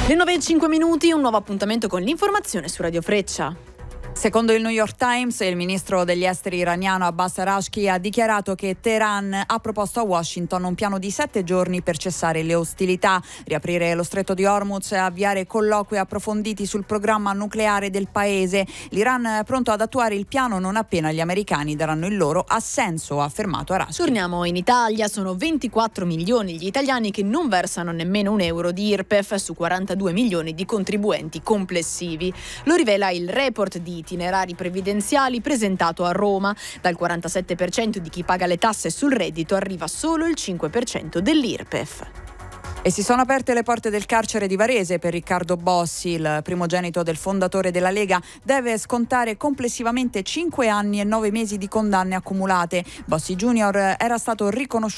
Le 9:05, un nuovo appuntamento con l'informazione su Radio Freccia. Secondo il New York Times, il ministro degli esteri iraniano Abbas Araghchi ha dichiarato che Teheran ha proposto a Washington un piano di 7 giorni per cessare le ostilità, riaprire lo stretto di Hormuz e avviare colloqui approfonditi sul programma nucleare del paese. L'Iran è pronto ad attuare il piano non appena gli americani daranno il loro assenso, ha affermato Araghchi. Torniamo in Italia, sono 24 milioni gli italiani che non versano nemmeno un euro di IRPEF su 42 milioni di contribuenti complessivi. Lo rivela il report di itinerari previdenziali presentato a Roma. Dal 47% di chi paga le tasse sul reddito arriva solo il 5% dell'IRPEF. E si sono aperte le porte del carcere di Varese per Riccardo Bossi. Il primogenito del fondatore della Lega deve scontare complessivamente 5 anni e 9 mesi di condanne accumulate. Bossi Junior era stato riconosciuto